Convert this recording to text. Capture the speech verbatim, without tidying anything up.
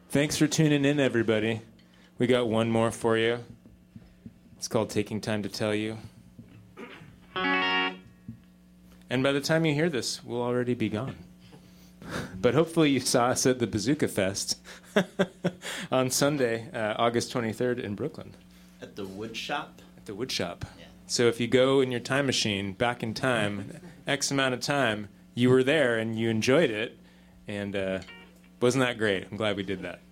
Thanks for tuning in, everybody. We got one more for you. It's called Taking Time to Tell You. And by the time you hear this, we'll already be gone. But hopefully you saw us at the Bazooka Fest on Sunday, uh, August twenty-third in Brooklyn. At the wood shop? At the wood shop. Yeah. So if you go in your time machine back in time, X amount of time, you were there and you enjoyed it. And uh, wasn't that great? I'm glad we did that.